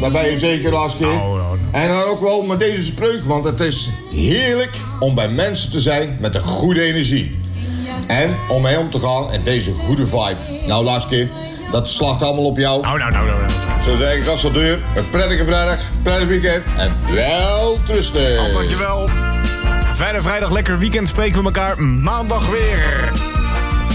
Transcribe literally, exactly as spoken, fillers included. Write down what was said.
dat ben je zeker, Laskie. Oh, oh, oh. En dan ook wel met deze spreuk, want het is heerlijk om bij mensen te zijn met een goede energie. En om mee om te gaan in deze goede vibe. Nou, Laskie, dat slacht allemaal op jou. Nou, nou, nou, nou. Zo zeg ik als dat deur. Een prettige vrijdag, prettig weekend en wel trusten. Dankjewel. Fijne vrijdag, lekker weekend. Spreken we elkaar maandag weer.